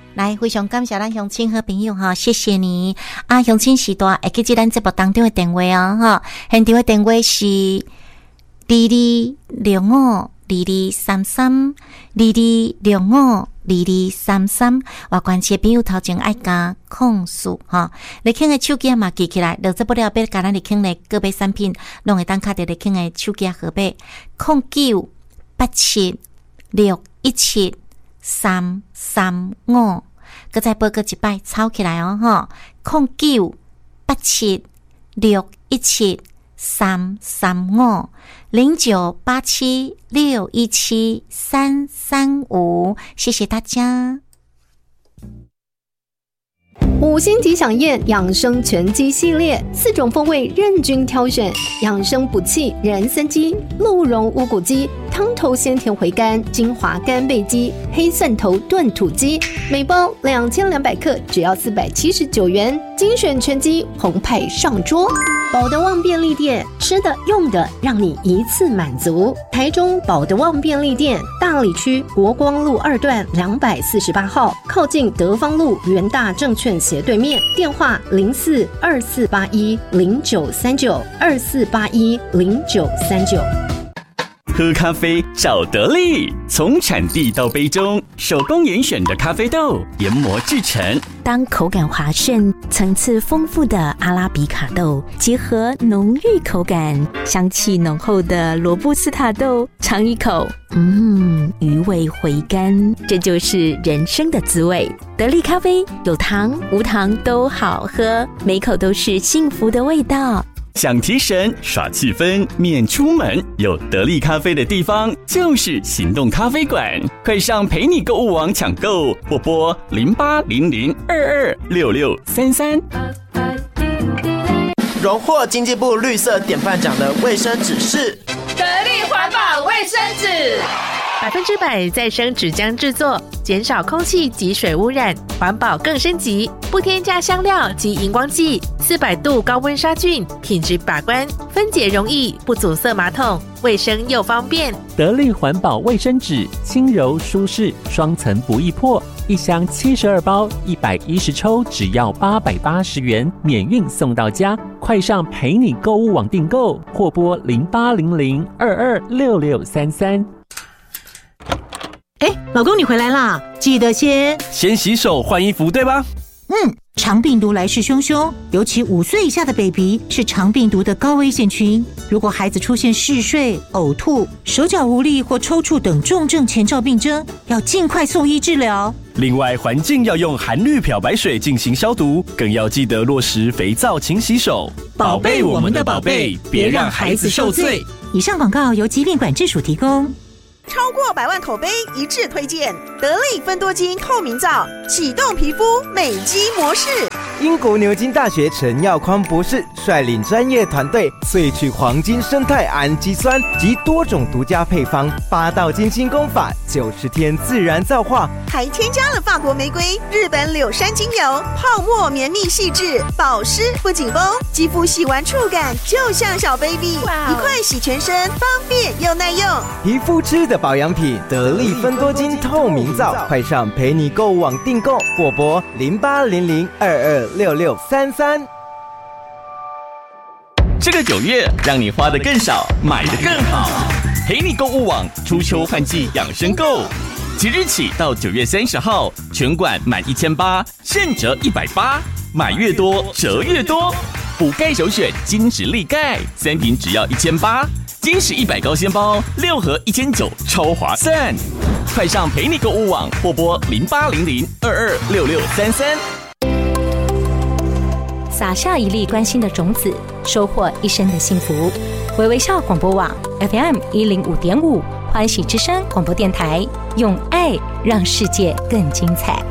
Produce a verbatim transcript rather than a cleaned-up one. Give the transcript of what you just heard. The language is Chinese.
来，非常感谢咱乡亲和朋友哈，谢谢你啊！乡亲时代会记住咱节目当中的电话哦哈，现场的电话是二二六五二二三三二二六五二二三三，我关切朋友头前爱加控诉哈，你听的手机嘛记起来，留这不了别甲咱你听的个别产品，拢会当卡伫你听的手机号码零九八七六一七三三五，搁再报个一摆抄起来哦哈，零九八七六一七三三五零九八七六一七三三五，谢谢大家。 五星级饗宴养生全鸡系列，四种风味任君挑选，养生补气人参鸡、鹿茸乌骨鸡、汤头鲜甜回甘精华干贝鸡、黑蒜头炖土鸡，每包两千两百克，只要四百七十九元，精选全鸡澎湃上桌。保德旺便利店，吃的用的让你一次满足。台中保德旺便利店，大里区国光路二段两百四十八号，靠近德芳路元大证券斜对面，电话零四二四八一零九三九二四八一零九三九。 喝咖啡找得力，从产地到杯中，手工严选的咖啡豆研磨制成。 当口感滑顺、层次丰富的阿拉比卡豆结合浓郁口感、香气浓厚的罗布斯塔豆，尝一口，嗯，余味回甘，这就是人生的滋味。得力咖啡有糖无糖都好喝，每口都是幸福的味道。 想提神耍气氛免出门，有得力咖啡的地方就是行动咖啡馆，快上陪你购物网抢购，或拨零八零零二二六六三三。 荣获经济部绿色典范奖的卫生纸是得力环保卫生纸， 百分之百再生纸浆制作，减少空气及水污染，环保更升级，不添加香料及荧光剂，四百度高温杀菌，品质把关，分解容易，不阻塞马桶，卫生又方便。 得力环保卫生纸，轻柔舒适，双层不易破，一箱七十二包，一百一十抽，只要八百八十元，免运送到家。快上陪你购物网订购，或拨零八零零二二六六三三。 哎，老公你回来啦，记得先先洗手换衣服，对吧？ 嗯，肠病毒来势汹汹，尤其五岁以下的 baby 是肠病毒的高危险群。如果孩子出现嗜睡、呕吐、手脚无力或抽搐等重症前兆病征，要尽快送医治疗。 另外，环境要用含氯漂白水进行消毒，更要记得落实肥皂勤洗手， 宝贝我们的宝贝，别让孩子受罪。以上广告由疾病管制署提供。 超过百万口碑一致推荐得力芬多精透明皂，启动皮肤美肌模式。 英国牛津大学陈耀匡博士率领专业团队萃取黄金生态氨基酸及多种独家配方，八道精心工法，九十天自然皂化， 还添加了法国玫瑰、日本柳杉精油，泡沫绵密细致，保湿不紧绷，肌肤洗完触感就像小 baby， 一块洗全身，方便又耐用。 皮肤吃的保养品，得力芬多精透明皂，快上陪你购物网订购，或拨零八零零二二六六三三。 这个九月，让你花得更少，买得更好。陪你购物网初秋换季养生购，即日起到九月三十号，全馆满一千八，现折一百八，买越多折越多。补钙首选金石力钙，三瓶只要一千八。金石一百高纤包六盒一千九，超划算！快上陪你购物网，或拨零八零零二二六六三三。 撒下一粒关心的种子，收获一生的幸福。微微笑广播网 F M 一零五点五，欢喜之声广播电台，用爱让世界更精彩。